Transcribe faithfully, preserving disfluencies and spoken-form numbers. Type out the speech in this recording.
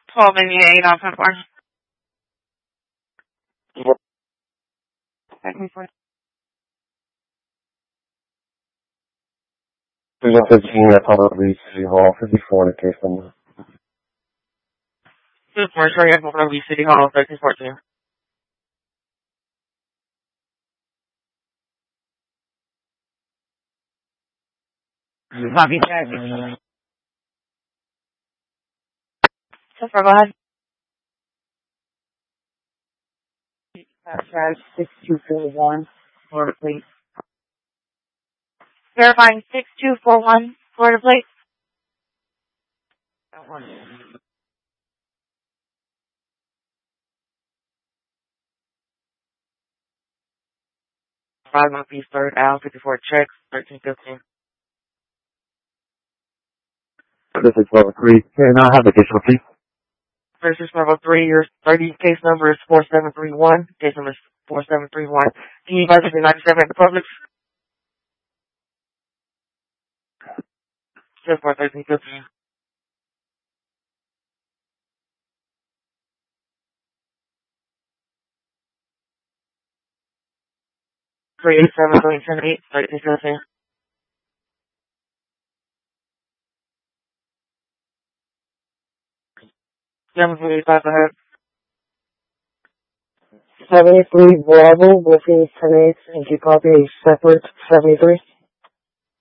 twelve eighty-eight on ten four. There's a fifteen at Public City Hall, fifty-four in the case number. fifty-four, sure, at Public City Hall, thirteen fourteen. Copy that. ten four, go ahead. That's six two four one, Florida Police. Verifying six two four one, Florida plate. That one. Five Northeast Third Ave, fifty-four checks, thirteen fifteen. This is level three. Can I have the case number, please? First is level three, your thirty case number is four seven three one. Case number is four seven three one. Can you advise the ninety-seven at the Publix? Just for thirteen fifteen. Three eight seven three ten eight, thirteen fifteen. Seven three five ahead. seventy-three Bravo, Wolfie ten eight, and you copy a separate seventy-three.